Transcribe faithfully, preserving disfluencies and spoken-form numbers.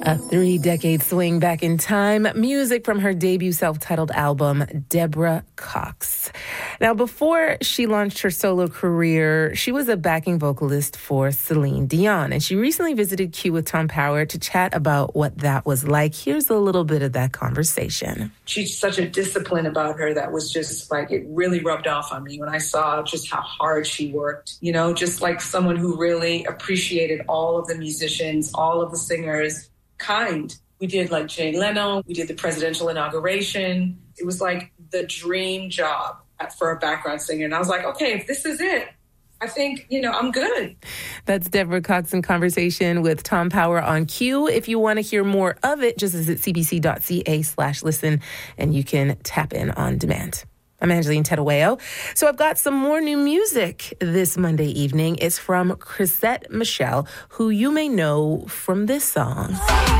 A three-decade swing back in time, music from her debut self-titled album, Deborah Cox. Now, before she launched her solo career, she was a backing vocalist for Celine Dion, and she recently visited Q with Tom Power to chat about what that was like. Here's a little bit of that conversation. She's such a discipline about her that was just like, it really rubbed off on me when I saw just how hard she worked, you know, just like someone who really appreciated all of the musicians, all of the singers. Kind. We did like Jay Leno. We did the presidential inauguration. It was like the dream job for a background singer. And I was like, okay, if this is it, I think, you know, I'm good. That's Deborah Cox in conversation with Tom Power on Q. If you want to hear more of it, just visit cbc.ca slash listen and you can tap in on demand. I'm Angeline Tedoeo. So I've got some more new music this Monday evening. It's from Chrisette Michele, who you may know from this song.